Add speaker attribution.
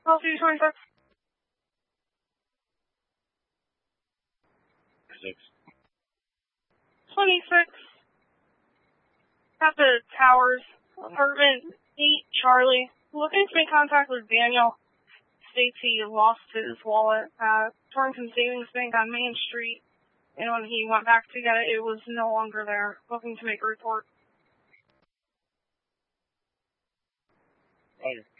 Speaker 1: LC 26. 26. At the Towers, apartment 8, Charlie. Looking to make contact with Daniel. States he lost his wallet at Torrington Savings Bank on Main Street, and when he went back to get it, it was no longer there. Looking to make a report.
Speaker 2: Roger.